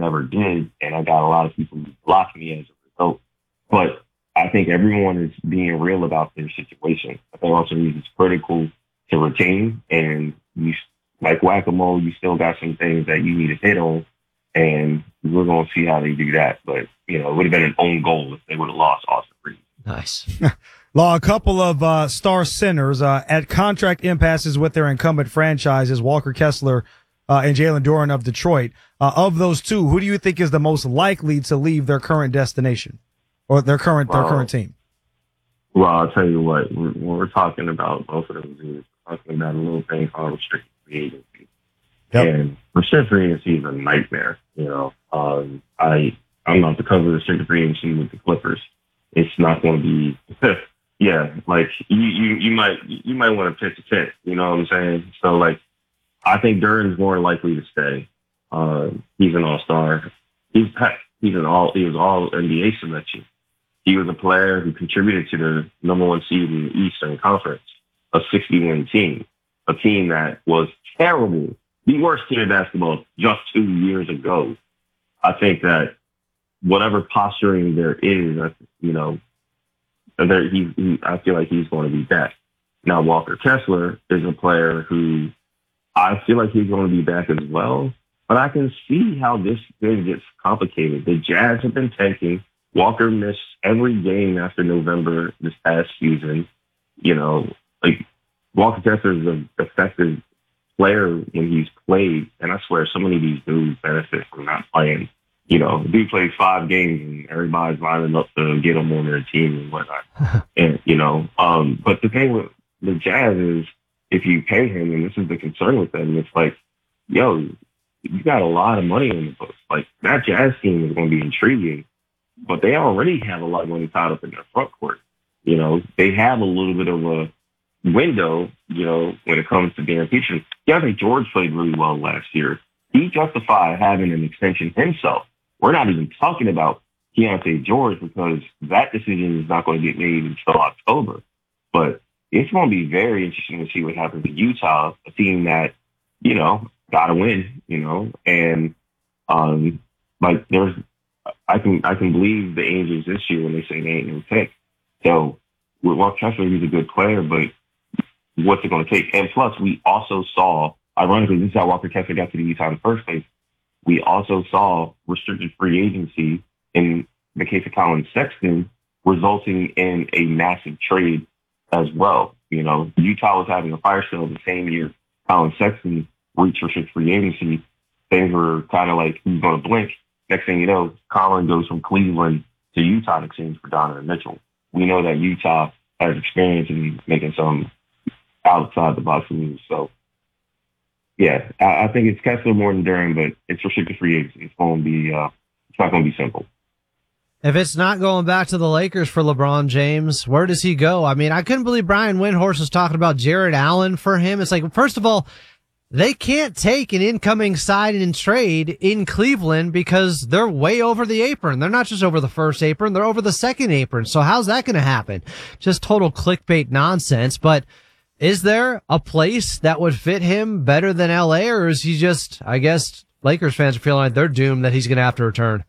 never did, and I got a lot of people blocking me as a result. But I think everyone is being real about their situation. I think also it's critical to retain, and you like whack-a-mole, you still got some things that you need to hit on, and we're going to see how they do that. But, it would have been an own goal if they would have lost Austin Reeves. Nice. Law, a couple of star centers at contract impasses with their incumbent franchises, Walker Kessler and Jalen Duren of Detroit. Of those two, who do you think is the most likely to leave their current destination or their current team? Well, I'll tell you what, when we're talking about both of them, we're talking about a little thing called restricted free agency. Yep. And restricted free agency is a nightmare. I'm not the cover of restricted free agency with the Clippers. It's not going to be, yeah, like you might want to pitch a tent, you know what I'm saying? So like, I think Duren's more likely to stay. He's an all-star. He was all NBA selection. He was a player who contributed to the number one seed in the Eastern Conference, a 60-win team, a team that was terrible, the worst team in basketball just 2 years ago. I think that whatever posturing there is, I feel like he's going to be back. Now, Walker Kessler is a player who I feel like he's going to be back as well, but I can see how this thing gets complicated. The Jazz have been tanking. Walker missed every game after November this past season. Walker Kessler is an effective player when he's played, and I swear so many of these dudes benefit from not playing. Dude played 5 games and everybody's lining up to get him on their team and whatnot. And, but the thing with the Jazz is if you pay him, and this is the concern with them, it's like, yo, you got a lot of money in the books. Like, that Jazz team is going to be intriguing, but they already have a lot of money tied up in their front court. They have a little bit of a window, when it comes to Darren Peterson. Deontay George played really well last year. He justified having an extension himself. We're not even talking about Deontay George because that decision is not going to get made until October. But it's going to be very interesting to see what happens in Utah, a team that, got to win, and I can believe the Angels this year when they say they ain't no pick. So with Walker Kessler, he's a good player, but what's it going to take? And plus, we also saw, ironically, this is how Walker Kessler got to the Utah in the first place. We also saw restricted free agency in the case of Colin Sexton resulting in a massive trade as well. Utah was having a fire sale the same year Colin Sexton reached restricted free agency. Things were kind of like, who's going to blink? Next thing you know, Colin goes from Cleveland to Utah in exchange for Donovan Mitchell. We know that Utah has experience in making some outside the box moves. So, yeah, I think it's Kessler more than Duren, but it's restricted free agency. It's going to be, it's not going to be simple. If it's not going back to the Lakers for LeBron James, where does he go? I mean, I couldn't believe Brian Windhorst was talking about Jared Allen for him. It's like, first of all, they can't take an incoming sign and trade in Cleveland because they're way over the apron. They're not just over the first apron, they're over the second apron. So how's that going to happen? Just total clickbait nonsense. But is there a place that would fit him better than LA, or is he just, I guess, Lakers fans are feeling like they're doomed that he's going to have to return?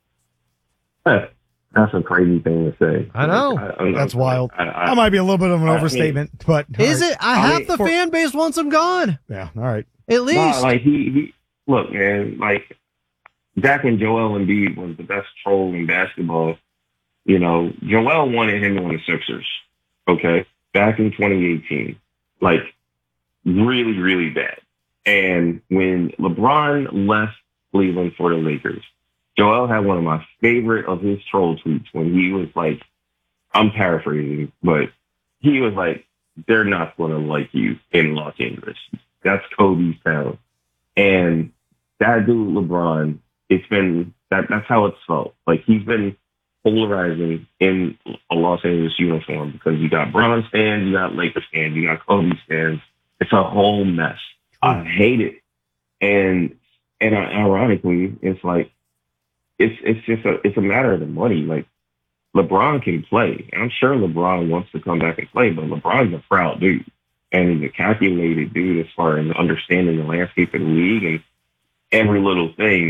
That's a crazy thing to say. I know. That's wild. That might be a little bit of an overstatement, but is it? Half the fan base wants him gone. Yeah, all right. At least. He look, man, Zach and Joel Embiid was the best troll in basketball. Joel wanted him on the Sixers, okay, back in 2018. Really, really bad. And when LeBron left Cleveland for the Lakers, Joel had one of my favorite of his troll tweets when he was like, I'm paraphrasing, but he was like, they're not going to like you in Los Angeles. That's Kobe's town. And that dude, LeBron, that's how it's felt. Like, he's been polarizing in a Los Angeles uniform because you got Bron fans, you got Lakers fans, you got Kobe fans. It's a whole mess. I hate it. And ironically, it's like, it's a matter of the money. Like, LeBron can play. And I'm sure LeBron wants to come back and play, but LeBron's a proud dude. And he's a calculated dude as far as understanding the landscape of the league and every little thing.